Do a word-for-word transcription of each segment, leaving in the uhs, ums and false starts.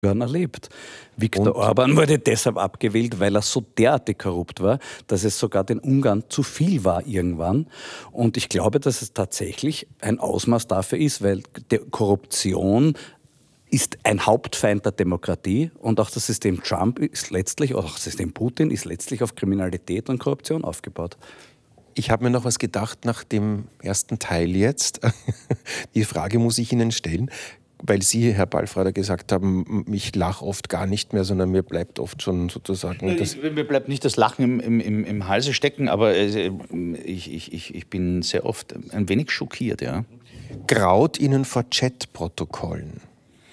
Ungarn erlebt. Viktor Orbán wurde deshalb abgewählt, weil er so derartig korrupt war, dass es sogar den Ungarn zu viel war irgendwann. Und ich glaube, dass es tatsächlich ein Ausmaß dafür ist, weil die Korruption ist ein Hauptfeind der Demokratie und auch das System Trump ist letztlich, oder auch das System Putin ist letztlich auf Kriminalität und Korruption aufgebaut. Ich habe mir noch was gedacht nach dem ersten Teil jetzt. Die Frage muss ich Ihnen stellen, weil Sie, Herr Ballfrader, gesagt haben, ich lache oft gar nicht mehr, sondern mir bleibt oft schon sozusagen... Das mir bleibt nicht das Lachen im, im, im Halse stecken, aber ich, ich, ich, ich bin sehr oft ein wenig schockiert. Ja. Graut Ihnen vor Chatprotokollen?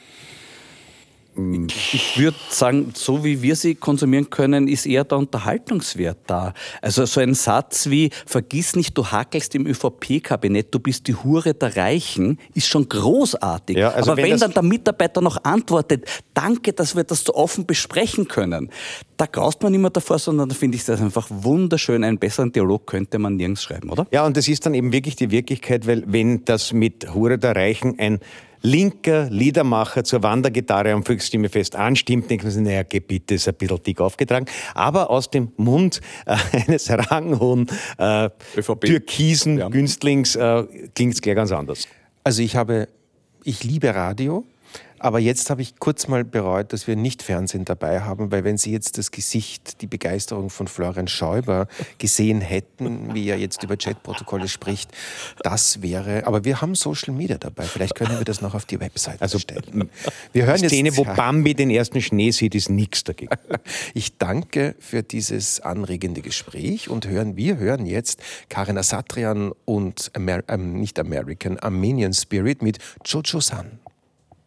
Ich würde sagen, so wie wir sie konsumieren können, ist eher der Unterhaltungswert da. Also so ein Satz wie, vergiss nicht, du hakelst im ÖVP-Kabinett, du bist die Hure der Reichen, ist schon großartig. Ja, also aber wenn wenn das dann der Mitarbeiter noch antwortet, danke, dass wir das so offen besprechen können, da graust man nicht mehr davor, sondern da finde ich das einfach wunderschön. Einen besseren Dialog könnte man nirgends schreiben, oder? Ja, und das ist dann eben wirklich die Wirklichkeit, weil wenn das mit Hure der Reichen ein linker Liedermacher zur Wandergitarre am Volksstimmefest anstimmt, denkt man sich, naja, geh bitte, ist ein bisschen dick aufgetragen. Aber aus dem Mund äh, eines ranghohen, äh, türkisen Ja. Günstlings äh, klingt es gleich ganz anders. Also ich habe, ich liebe Radio, aber jetzt habe ich kurz mal bereut, dass wir nicht Fernsehen dabei haben, weil wenn Sie jetzt das Gesicht, die Begeisterung von Florian Schäuber gesehen hätten, wie er jetzt über Chatprotokolle spricht, das wäre, aber wir haben Social Media dabei, vielleicht können wir das noch auf die Website Also stellen. Wir hören die Szene, jetzt, wo Bambi den ersten Schnee sieht, ist nichts dagegen. Ich danke für dieses anregende Gespräch und hören, wir hören jetzt Karen Asatrian und Amer ähm, nicht American, Armenian Spirit mit Jojo San.